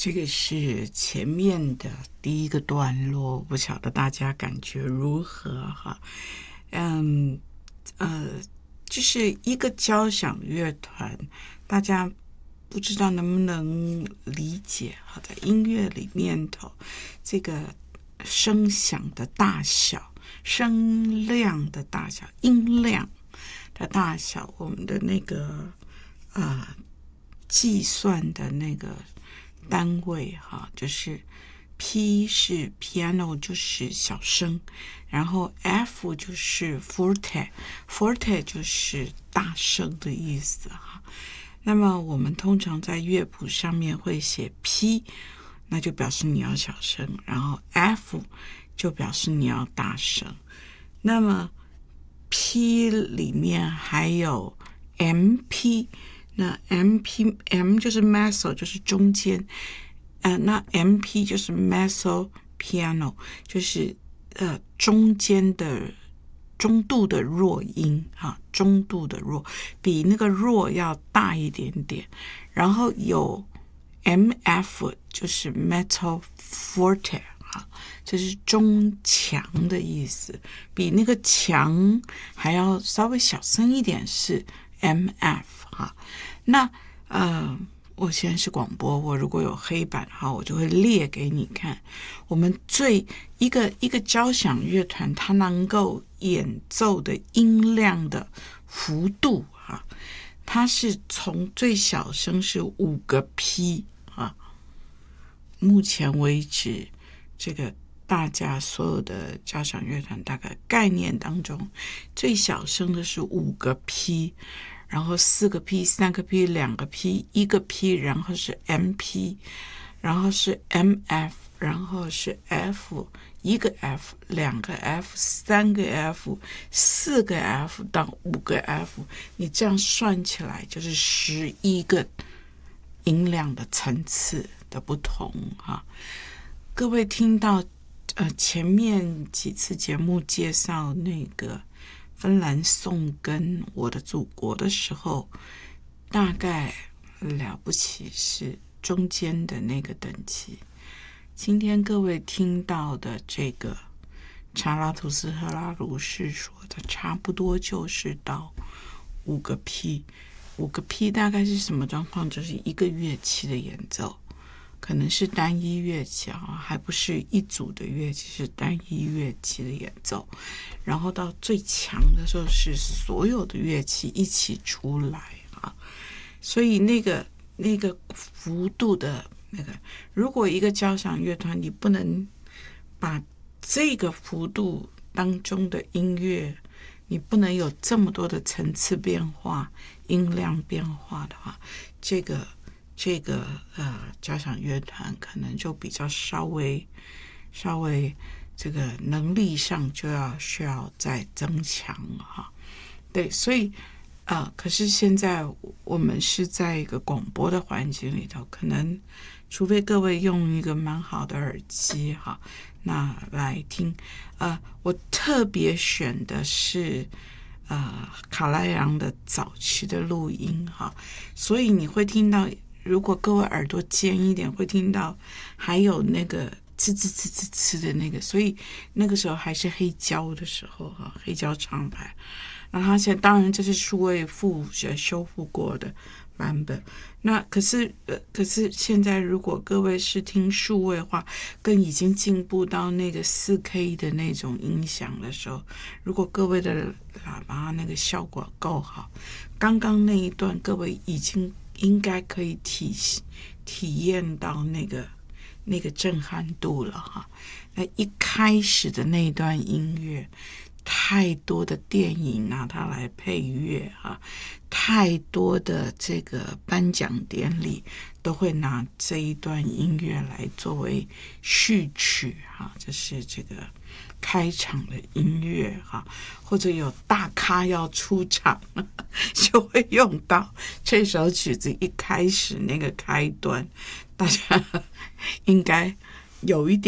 这个是前面的第一个段落，不晓得大家感觉如何哈？就是一个交响乐团，大家不知道能不能理解哈？在音乐里面头，这个声响的大小、声量的大小、音量的大小，我们的那个计算的那个单位哈，就是 P 是 piano 就是小声，然后 F 就是 forte 就是大声的意思哈。那么我们通常在乐谱上面会写 P， 那就表示你要小声，然后 F 就表示你要大声。那么 P 里面还有 MP， 那 M 就是 mezzo 就是中间，那 MP 就是 mezzo piano 就是中间的中度的弱音哈，中度的弱比那个弱要大一点点，然后有 MF 就是 mezzo forte 哈，这是中强的意思，比那个强还要稍微小声一点是 MF 哈。那我现在是广播，我如果有黑板哈，我就会列给你看。我们一个交响乐团，它能够演奏的音量的幅度哈，它是从最小声是5个 P 啊。目前为止，这个大家所有的交响乐团大概概念当中，最小声的是5个 P。然后4个 P、3个 P、2个 P、1个 P， 然后是 MP， 然后是 MF， 然后是 F， 1个 F、2个 F、3个 F、4个 F 到5个 F， 你这样算起来就是11个音量的层次的不同哈。各位听到前面几次节目介绍那个芬兰颂跟我的祖国的时候，大概了不起是中间的那个等级。今天各位听到的这个查拉图斯特拉如是说的，差不多就是到5个 P。5个 P 大概是什么状况？就是一个乐器的演奏，可能是单一乐器还不是一组的乐器，是单一乐器的演奏。然后到最强的时候是所有的乐器一起出来啊，所以那个幅度的那个，如果一个交响乐团你不能把这个幅度当中的音乐，你不能有这么多的层次变化、音量变化的话，这个交响乐团可能就比较稍微这个能力上就需要再增强哈。对，所以可是现在我们是在一个广播的环境里头，可能除非各位用一个蛮好的耳机哈，那来听。我特别选的是卡莱扬的早期的录音哈，所以你会听到，如果各位耳朵尖一点，会听到还有那个呲呲呲呲呲的那个，所以那个时候还是黑胶的时候哈，黑胶唱盘。然后它现在当然这是数位修复过的版本。那可是现在如果各位是听数位化，更已经进步到那个 4K 的那种音响的时候，如果各位的喇叭那个效果够好，刚刚那一段各位已经应该可以体验到那个震撼度了哈。那一开始的那一段音乐，太多的电影拿它来配乐哈，太多的这个颁奖典礼都会拿这一段音乐来作为序曲哈，这是这个开场的音乐哈，或者有大咖要出场就会用到这首曲子一开始那个开端，大家应该有一点